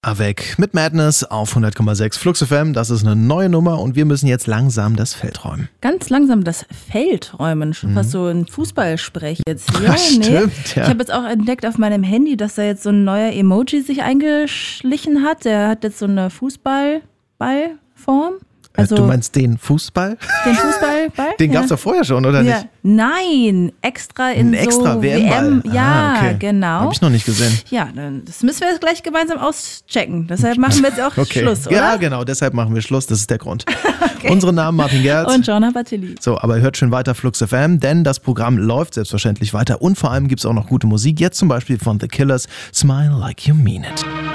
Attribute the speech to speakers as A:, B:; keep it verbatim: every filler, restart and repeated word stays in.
A: Avec mit Madness auf hundert Komma sechs Flux F M. Das ist eine neue Nummer und wir müssen jetzt langsam das Feld räumen.
B: Ganz langsam das Feld räumen. Schon mhm. fast so ein Fußballsprech jetzt hier.
A: Das stimmt,
B: nee.
A: ja.
B: Ich habe jetzt auch entdeckt auf meinem Handy, dass da jetzt so ein neuer Emoji sich eingeschlichen hat. Der hat jetzt so eine Fußballballform. Also
A: du meinst den Fußball?
B: Den Fußballball?
A: Den gab es
B: ja.
A: doch vorher schon, oder
B: ja.
A: nicht?
B: Nein, extra in
A: Ein extra
B: so
A: W M-Ball.
B: W M. Ja,
A: ah, okay.
B: genau.
A: Habe ich noch nicht gesehen.
B: Ja, dann, das müssen wir jetzt gleich gemeinsam auschecken. Deshalb machen wir jetzt auch
A: okay.
B: Schluss, oder?
A: Ja, genau, deshalb machen wir Schluss. Das ist der Grund.
B: Okay.
A: Unsere Namen Martin Gerz
B: und Joanna Batili.
A: So, aber hört schön weiter Flux F M, denn das Programm läuft selbstverständlich weiter und vor allem gibt es auch noch gute Musik. Jetzt zum Beispiel von The Killers, Smile Like You Mean It.